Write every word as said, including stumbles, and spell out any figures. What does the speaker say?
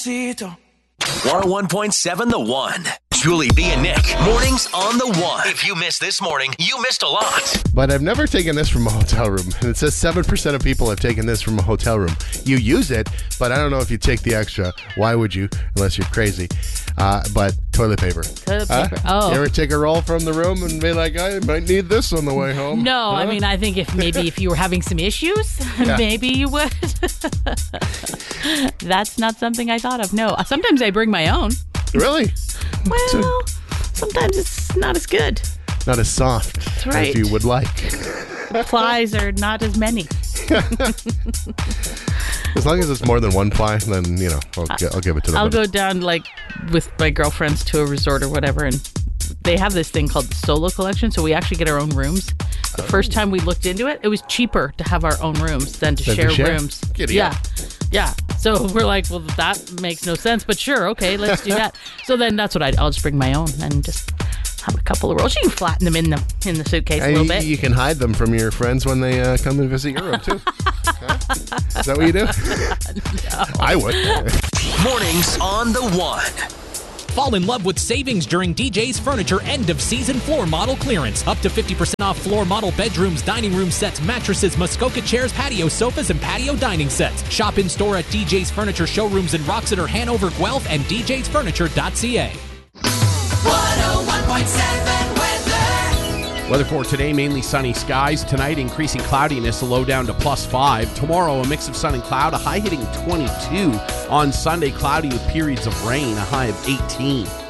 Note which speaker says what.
Speaker 1: Despacito.
Speaker 2: one oh one point seven The One. Julie B and Nick. Mornings on The One. If you missed this morning, you missed a lot.
Speaker 3: But I've never taken this from a hotel room. And it says seven percent of people have taken this from a hotel room. You use it, but I don't know if you take the extra. Why would you? Unless you're crazy. Uh, but toilet paper.
Speaker 4: Toilet paper.
Speaker 3: Huh?
Speaker 4: Oh.
Speaker 3: You ever take a roll from the room and be like, I might need this on the way home?
Speaker 4: No,
Speaker 3: Huh?
Speaker 4: I mean, I think if maybe if you were having some issues,
Speaker 3: Yeah.
Speaker 4: maybe you would. That's not something I thought of. No. Sometimes I bring my own.
Speaker 3: Really?
Speaker 4: Well, sometimes it's not as good.
Speaker 3: Not as soft
Speaker 4: That's right.
Speaker 3: as you would like.
Speaker 4: The plies are not as many.
Speaker 3: As long as it's more than one ply, then, you know, I'll, gi- I'll give it to them.
Speaker 4: I'll go down, like, with my girlfriends to a resort or whatever, and they have this thing called the Solo Collection, so we actually get our own rooms. The first time we looked into it, it was cheaper to have our own rooms than to,
Speaker 3: Than to
Speaker 4: share,
Speaker 3: share?
Speaker 4: rooms.
Speaker 3: Giddy
Speaker 4: yeah.
Speaker 3: up.
Speaker 4: Yeah. So we're like, well, that makes no sense, but sure, okay, let's do that. So then that's what I I'll just bring my own and just have a couple of rolls. You can flatten them in the in the suitcase a
Speaker 3: And
Speaker 4: little
Speaker 3: you,
Speaker 4: bit.
Speaker 3: you can hide them from your friends when they uh, come and visit your room, too. Huh? Is that what you do?
Speaker 4: No.
Speaker 3: I would.
Speaker 2: Mornings on The One.
Speaker 5: Fall in love with savings during D J's Furniture end-of-season floor model clearance. Up to fifty percent off floor model bedrooms, dining room sets, mattresses, Muskoka chairs, patio sofas, and patio dining sets. Shop in-store at D J's Furniture showrooms in Roxeter, Hanover, Guelph, and d j's furniture dot c a.
Speaker 1: one oh one point seven weather.
Speaker 6: Weather for today, mainly sunny skies. Tonight, increasing cloudiness, a low down to plus five. Tomorrow, a mix of sun and cloud, a high hitting twenty-two. On Sunday, cloudy with periods of rain, a high of eighteen.